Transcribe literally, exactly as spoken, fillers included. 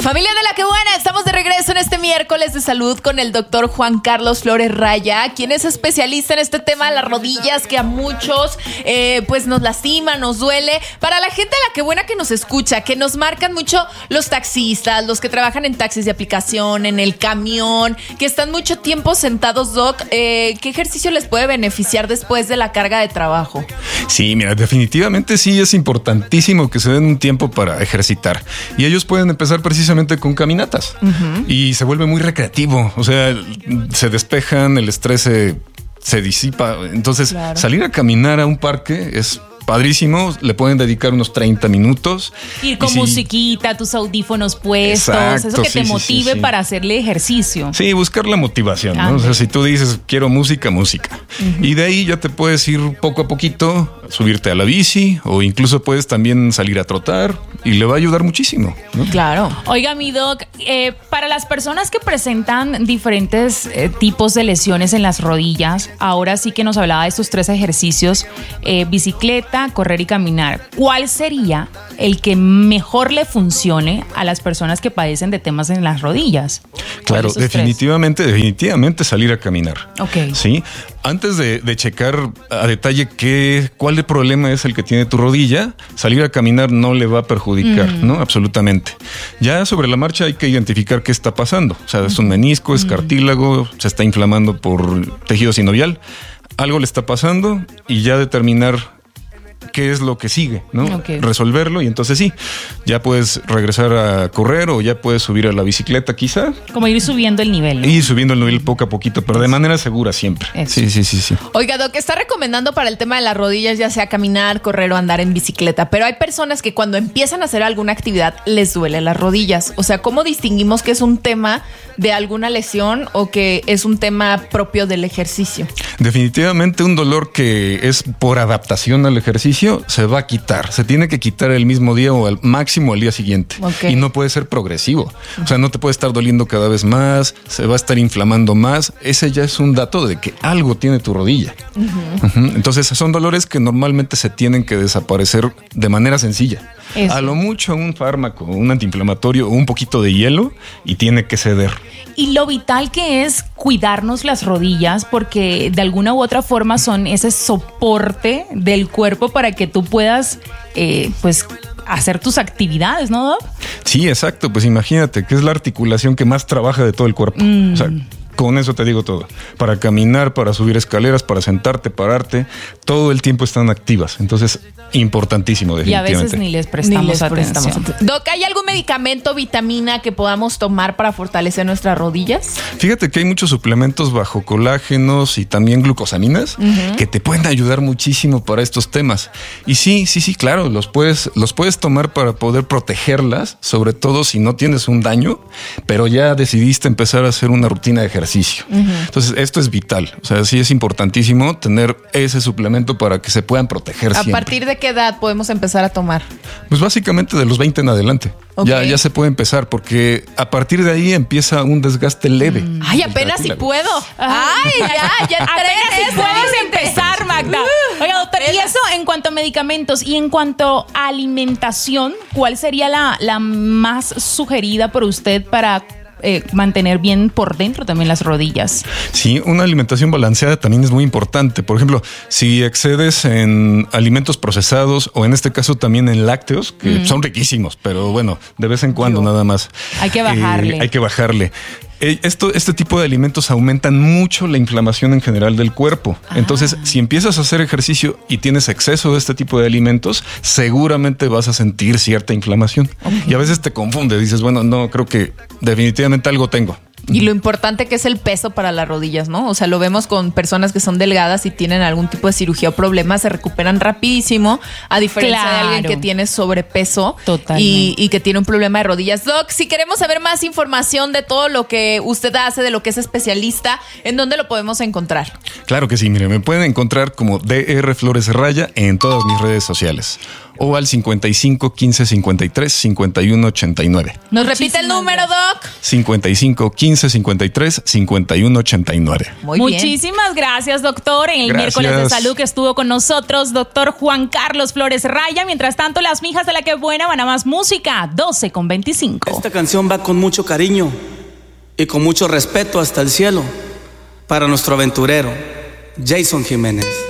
Familia de la que buena, estamos de regreso en este miércoles de salud con el doctor Juan Carlos Flores Raya, quien es especialista en este tema de las rodillas que a muchos eh, pues nos lastima, nos duele. Para la gente de la que buena que nos escucha, que nos marcan mucho los taxistas, los que trabajan en taxis de aplicación, en el camión, que están mucho tiempo sentados, Doc, eh, ¿qué ejercicio les puede beneficiar después de la carga de trabajo? Sí, mira, definitivamente sí es importantísimo que se den un tiempo para ejercitar. Y ellos pueden empezar precisamente con caminatas. Uh-huh. Y se vuelve muy recreativo. O sea, se despejan, el estrés se, se disipa. Entonces, claro, salir a caminar a un parque es padrísimo, le pueden dedicar unos treinta minutos. Ir con si... musiquita, tus audífonos puestos, exacto, eso que sí, te motive sí, sí, sí. para hacerle ejercicio. Sí, buscar la motivación, ¿no? O sea, si tú dices, quiero música, música. Uh-huh. Y de ahí ya te puedes ir poco a poquito, subirte a la bici, o incluso puedes también salir a trotar, y le va a ayudar muchísimo, ¿no? Claro. Oiga, mi doc, eh, para las personas que presentan diferentes eh, tipos de lesiones en las rodillas, ahora sí que nos hablaba de estos tres ejercicios, eh, bicicleta, correr y caminar. ¿Cuál sería el que mejor le funcione a las personas que padecen de temas en las rodillas? Claro, definitivamente, tres? definitivamente salir a caminar. Ok. Sí. Antes de, de checar a detalle qué, cuál de problema es el que tiene tu rodilla, salir a caminar no le va a perjudicar, mm. ¿no? Absolutamente. Ya sobre la marcha hay que identificar qué está pasando. O sea, es un menisco, es mm. cartílago, se está inflamando por tejido sinovial. Algo le está pasando y ya determinar qué es lo que sigue, ¿no? Okay. Resolverlo y entonces sí, ya puedes regresar a correr o ya puedes subir a la bicicleta quizá. Como ir subiendo el nivel, ¿no? Ir subiendo el nivel poco a poquito, pero de manera segura siempre. Eso. Sí, sí, sí, sí. Oiga, Doc, está recomendando para el tema de las rodillas ya sea caminar, correr o andar en bicicleta, pero hay personas que cuando empiezan a hacer alguna actividad les duele las rodillas. O sea, ¿cómo distinguimos que es un tema de alguna lesión o que es un tema propio del ejercicio? Definitivamente un dolor que es por adaptación al ejercicio se va a quitar, se tiene que quitar el mismo día o al máximo al día siguiente. Okay. Y no puede ser progresivo. O sea, no te puede estar doliendo cada vez más, se va a estar inflamando más. Ese ya es un dato de que algo tiene tu rodilla. Uh-huh. Uh-huh. Entonces son dolores que normalmente se tienen que desaparecer de manera sencilla. Eso. A lo mucho un fármaco, un antiinflamatorio o un poquito de hielo y tiene que ceder. Y lo vital que es cuidarnos las rodillas porque de alguna u otra forma son ese soporte del cuerpo para que tú puedas, eh, pues, hacer tus actividades, ¿no, Doc? Sí, exacto. Pues imagínate que es la articulación que más trabaja de todo el cuerpo. Mm. O sea, con eso te digo todo. Para caminar, para subir escaleras, para sentarte, pararte, todo el tiempo están activas. Entonces, importantísimo, definitivamente. Y a veces ni les prestamos, ni les prestamos atención. atención. Doc, ¿hay algún medicamento, vitamina que podamos tomar para fortalecer nuestras rodillas? Fíjate que hay muchos suplementos bajo colágenos y también glucosaminas uh-huh. que te pueden ayudar muchísimo para estos temas. Y sí, sí, sí, claro, los puedes, los puedes tomar para poder protegerlas, sobre todo si no tienes un daño, pero ya decidiste empezar a hacer una rutina de ejercicio. Uh-huh. Entonces, esto es vital. O sea, sí es importantísimo tener ese suplemento para que se puedan proteger ¿A siempre. partir de qué edad podemos empezar a tomar? Pues básicamente de los veinte en adelante. Okay. Ya, ya se puede empezar porque a partir de ahí empieza un desgaste leve. Mm. Ay, apenas si puedo. Ay, ya, ya apenas si puedes empezar, Magda. Oiga, doctor, y eso en cuanto a medicamentos y en cuanto a alimentación, ¿cuál sería la, la más sugerida por usted para Eh, mantener bien por dentro también las rodillas? Sí, una alimentación balanceada también es muy importante. Por ejemplo, si excedes en alimentos procesados o en este caso también en lácteos, que mm. son riquísimos, pero bueno, de vez en cuando Yo. nada más. Hay que bajarle. Eh, hay que bajarle. Esto, este tipo de alimentos aumentan mucho la inflamación en general del cuerpo. Ah. Entonces, si empiezas a hacer ejercicio y tienes exceso de este tipo de alimentos, seguramente vas a sentir cierta inflamación. Okay. Y a veces te confunde. Dices, bueno, no, creo que definitivamente algo tengo. Y lo importante que es el peso para las rodillas, ¿no? O sea, lo vemos con personas que son delgadas y tienen algún tipo de cirugía o problema, se recuperan rapidísimo, a diferencia claro. de alguien que tiene sobrepeso y, y que tiene un problema de rodillas. Doc, si queremos saber más información de todo lo que usted hace, de lo que es especialista, ¿en dónde lo podemos encontrar? Claro que sí, mire, me pueden encontrar como D R Flores Raya en todas mis redes sociales. o al cincuenta y cinco, quince, cincuenta y tres, cincuenta y uno, ochenta y nueve. ¿Nos repite el número, Doc? cincuenta y cinco, quince, cincuenta y tres, cincuenta y uno, ochenta y nueve. Muy Muchísimas bien. gracias, doctor. En el Gracias. miércoles de salud que estuvo con nosotros, doctor Juan Carlos Flores Raya. Mientras tanto, las mijas de la que buena van a más música, doce con veinticinco. Esta canción va con mucho cariño y con mucho respeto hasta el cielo para nuestro aventurero, Jason Jiménez.